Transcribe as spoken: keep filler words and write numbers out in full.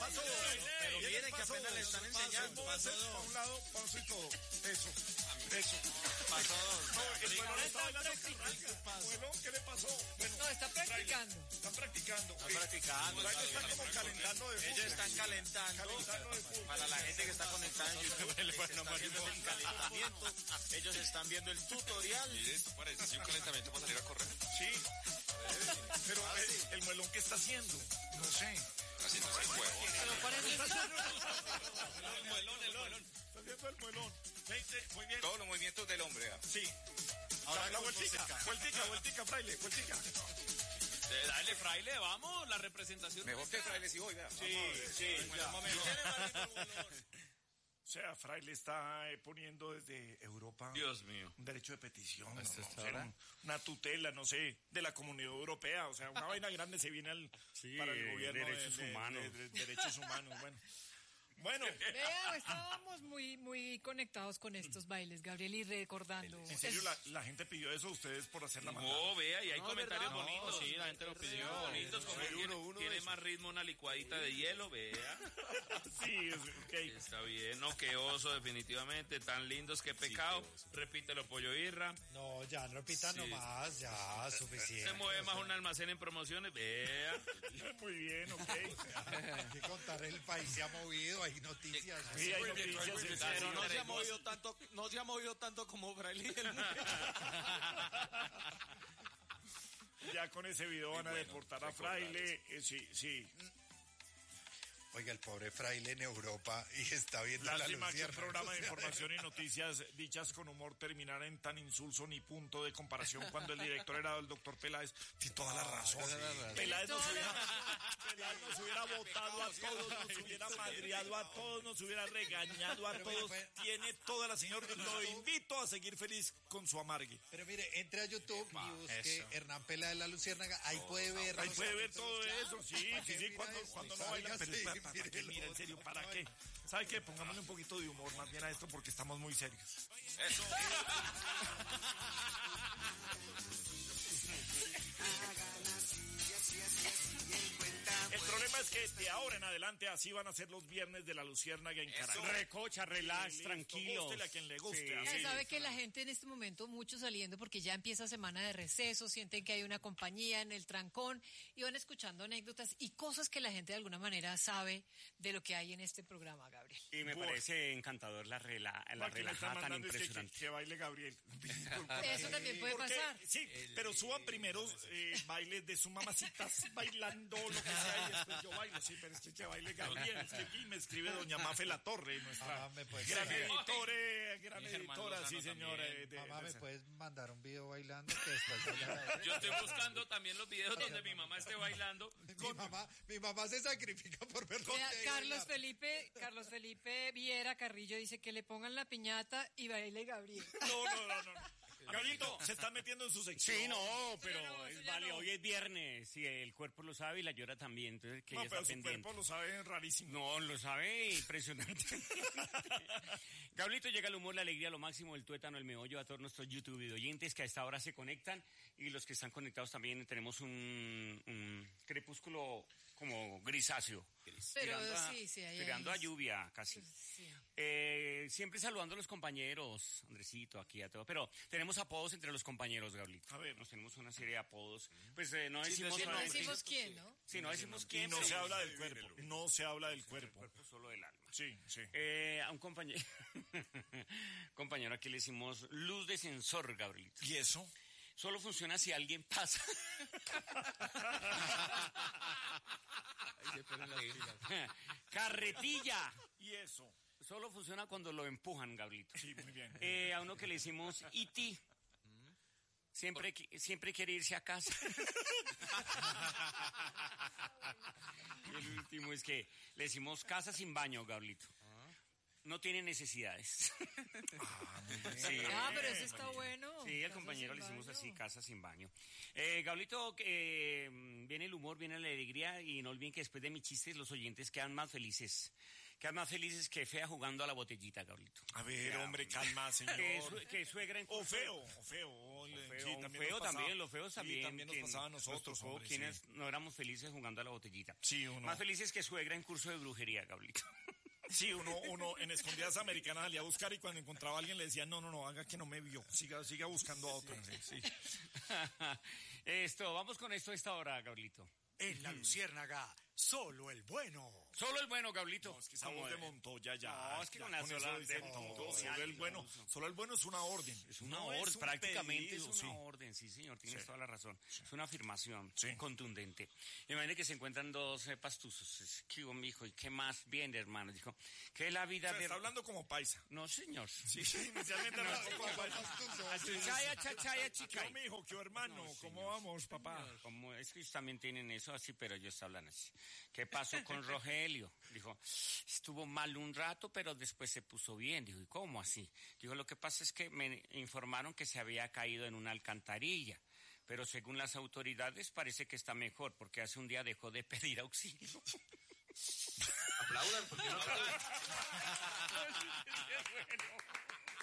pasó? Pero miren que apenas le están enseñando. Pasó para un lado, pasó y todo. Eso, eso. Pasó dos. No, el muelón está bailando practicando. carranga. Muelón, ¿qué le pasó? Bueno, No, está practicando. están practicando. Están practicando. Por ahí están como calentando de fútbol. Ellos están calentando. Calentando de fútbol. Para la gente que está conectada en YouTube, se está viendo el calentamiento. Ellos están viendo el tutorial. Y esto parece sí, un calentamiento para salir a correr. Sí. Pero el, el muelón, ¿qué está haciendo? No sé. Haciendo el huevo. Pero parece El muelón, el muelón. Está haciendo el muelón. Veinte, muy bien. Todos los movimientos del hombre. ¿ah? Sí. Ahora La, la con vueltica, música. vueltica, vueltica, fraile, vueltica. Eh, Dale, fraile, vamos, la representación. Mejor que Fraile si hoy, vea. Sí, sí, ya. O sea, Fraile está eh, poniendo desde Europa Dios mío. un derecho de petición, no, ¿Hasta no esta sé, hora? un- una tutela, no sé, de la Comunidad Europea. O sea, una vaina grande se viene al, Sí, para el gobierno de- derechos de, de- humanos. de- de derechos humanos. Bueno, bueno, Vea, estábamos muy, muy conectados con estos bailes, Gabriel, y recordando. en serio, Es- la, la gente pidió eso a ustedes por hacer la maldad. No, vea, y hay No, comentarios ¿verdad? bonitos. No, sí, la gente lo pidió. Bonitos, como Soy tiene, uno, uno tiene de más ritmo una licuadita de hielo, vea. Sí, es, ok. Está bien, no, qué oso, definitivamente. Tan lindos, qué pecado. Repítelo, pollo irra. No, ya, no repita Sí. nomás, ya, suficiente. Se mueve más un almacén en promociones, vea. Muy bien, ok. Hay que contar, el país se ha movido, hay noticias. Sí, hay noticias en Pero serio. no se ha movido tanto, no se ha movido tanto como Fraile. Ya con ese video van a bueno, deportar a recordar Fraile. eh, sí, sí. Oiga, el pobre fraile en Europa y está viendo la Lástima que un luciérnaga. programa de información y noticias dichas con humor terminara en tan insulso ni punto de comparación cuando el director era el doctor Peláez. Tiene toda la razón. toda la razón. Peláez nos Toda la hubiera, Peláez nos hubiera votado a todos, nos hubiera madreado a todos, nos hubiera regañado a Pero mira, todos. fue- Tiene toda la señora. Lo invito a seguir feliz con su amargue. Pero mire, entre a YouTube y busque eso. Hernán Peláez de la Luciérnaga, ahí puede ver. Ahí los puede ver capítulos, todo claro. eso, sí, ¿Para sí, qué sí, mira cuando, eso? cuando no Salga, bailan, pero sí, ¿para, para mire qué? lo Mira, en otro, serio, ¿para no, qué? ¿Sabe qué? Pongámosle un poquito de humor más bien a esto porque estamos muy serios. Eso. El problema es que de ahora en adelante así van a ser los viernes de la Luciérnaga en Caracas. Recocha, relax, Listo, tranquilos. gústele a quien le guste, Sí. así. Ya sabe que la gente en este momento, mucho saliendo porque ya empieza semana de receso, sienten que hay una compañía en el trancón y van escuchando anécdotas y cosas que la gente de alguna manera sabe de lo que hay en este programa, Gabriel. Y me Bueno. parece encantador la, rela, la Aquí me están relajada tan mandando es que, que, impresionante. que baile Gabriel. Eso también puede Porque- pasar. Sí, pero suban primero eh, bailes de su mamacitas bailando lo que sea y después yo bailo. Sí, pero es que, que baile Gabriel. Es que aquí me escribe doña Mafe La Torre, nuestra Ah, me puede- gran Sí. editora, gran Y Germán editora, Lozano sí señora. también. eh, de- Mamá, de- ¿me puedes mandar un video bailando? Que después voy a- Yo estoy buscando también los videos donde mi mamá esté bailando. Mi mamá, mi mamá se sacrifica por ver Vea, dónde Carlos bailar. Felipe, Carlos Felipe Viera Carrillo dice que le pongan la piñata y baile Gabriel. No, no, no, no. Gabrielito, se está metiendo en su sección. Sí, no, pero no, eso es ya vale, no. hoy es viernes y el cuerpo lo sabe y la llora también, entonces que No, ella pero está su pendiente. cuerpo lo sabe rarísimo. No, lo sabe impresionante. Gablito, llega el humor, la alegría, lo máximo, el tuétano, el meollo a todos nuestros YouTube oyentes que a esta hora se conectan y los que están conectados también tenemos un, un crepúsculo como grisáceo. Pero tirando a, sí, sí, ahí tirando hay- a lluvia casi. Sí. Eh, siempre saludando a los compañeros, Andresito, aquí a todos, pero tenemos apodos entre los compañeros, Gablito. A ver. Nos tenemos una serie de apodos. Pues eh, no Sí, decimos... decir No nombres. decimos quién, ¿no? Sí, no decimos Y quién. no pero- se habla del cuerpo. No se habla del cuerpo. cuerpo, solo del alma. Sí, sí. Eh, a un compañero, compañero aquí le decimos luz de sensor, Gabrielito. ¿Y eso? Solo funciona si alguien pasa. Carretilla. ¿Y eso? Solo funciona cuando lo empujan, Gabrielito. Sí, muy bien. Eh, a uno que le decimos I T. Siempre, qui- siempre quiere irse a casa. Y el último es que le decimos casa sin baño, Gablito. No tiene necesidades. Sí, Ah, pero ese está bueno. sí, al Casa compañero sin le hicimos baño. así, casa sin baño. Eh, Gablito, eh, viene el humor, viene la alegría y no olviden que después de mis chistes los oyentes quedan más felices quedan más felices que fea jugando a la botellita, Gablito. A ver, hombre, calma, señor. Que, su- que suegra en O curso- feo, o feo. o le- Feo, sí, un también feo nos pasaba. también, los feos Sí, también. también nos que pasaba a nosotros, tocó, hombre, quienes sí. no éramos felices jugando a la botellita. Sí, uno. Más felices que suegra en curso de brujería, Gablito. Sí, uno, uno en escondidas americanas salía a buscar y cuando encontraba a alguien le decía, no, no, no, haga que no me vio, siga, siga buscando a otro. Sí, sí. Esto, vamos con esto a esta hora, Gablito. En la Luciérnaga, solo el bueno. Solo el bueno, Gablito. No, es que esa Como voz de de- Montoya ya. No, es que ya con la eso sola dice de todo, Montoya, solo el ya, bueno, eso. solo el bueno es una orden. Es una No orden, es un prácticamente pedido, es una sí. orden, sí, señor, tienes Sí. toda la razón. Es una afirmación Sí. contundente. Imagínate que se encuentran dos eh, pastuzos. Es, ¿qué hubo, mijo? ¿Y qué más? Bien, hermano. Dijo, ¿qué es la vida O sea, de...? está hablando como paisa. No, señor. Sí, sí, inicialmente hablaba como paisa. Chaya, chachaya, ¿Qué chicay. mi hijo, qué hermano? No, ¿Cómo señor. vamos, papá? Como es que ellos también tienen eso así, pero ellos hablan así. ¿Qué pasó con Rogelio? Dijo, estuvo mal un rato, pero después se puso bien. Dijo, ¿y cómo así? Dijo, lo que pasa es que me informaron que se había caído en una alcantarilla, pero según las autoridades parece que está mejor, porque hace un día dejó de pedir auxilio. Aplaudan, porque no aplaudan. Bueno.